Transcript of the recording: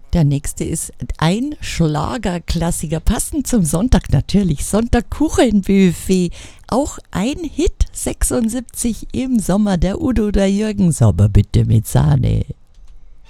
Der nächste ist ein Schlagerklassiker, passend zum Sonntag natürlich. Sonntagkuchenbuffet, auch ein Hit, 76 im Sommer, der Udo, der Jürgens, aber bitte mit Sahne.